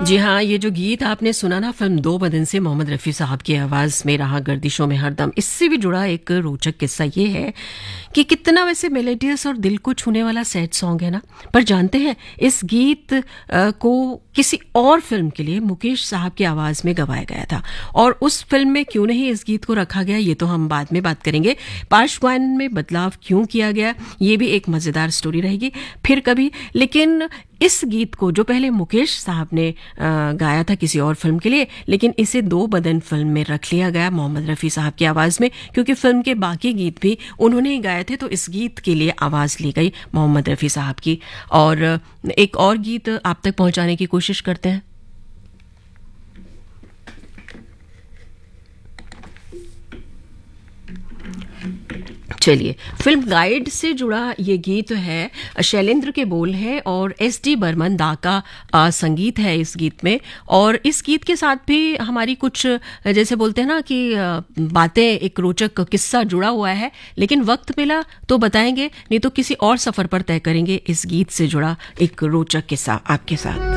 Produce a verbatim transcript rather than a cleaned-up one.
जी हाँ, ये जो गीत आपने सुना ना फिल्म दो बदन से मोहम्मद रफ़ी साहब की आवाज़ में रहा गर्दिशों में हरदम, इससे भी जुड़ा एक रोचक किस्सा ये है कि कितना वैसे मेलोडियस और दिल को छूने वाला सैड सॉन्ग है ना। पर जानते हैं इस गीत आ, को किसी और फिल्म के लिए मुकेश साहब की आवाज़ में गवाया गया था, और उस फिल्म में क्यों नहीं इस गीत को रखा गया ये तो हम बाद में बात करेंगे। पार्श्व गायन में बदलाव क्यों किया गया ये भी एक मज़ेदार स्टोरी रहेगी फिर कभी। लेकिन इस गीत को जो पहले मुकेश साहब ने आ, गाया था किसी और फिल्म के लिए, लेकिन इसे दो बदन फिल्म में रख लिया गया मोहम्मद रफ़ी साहब की आवाज़ में, क्योंकि फिल्म के बाकी गीत भी उन्होंने ही गाए थे, तो इस गीत के लिए आवाज़ ली गई मोहम्मद रफ़ी साहब की। और एक और गीत आप तक पहुंचाने की कोशिश करते हैं। चलिए, फिल्म गाइड से जुड़ा ये गीत है, शैलेंद्र के बोल है और एस डी बर्मन दा का आ, संगीत है इस गीत में। और इस गीत के साथ भी हमारी कुछ जैसे बोलते हैं ना कि आ, बातें, एक रोचक किस्सा जुड़ा हुआ है, लेकिन वक्त मिला तो बताएंगे, नहीं तो किसी और सफर पर तय करेंगे इस गीत से जुड़ा एक रोचक किस्सा आपके साथ।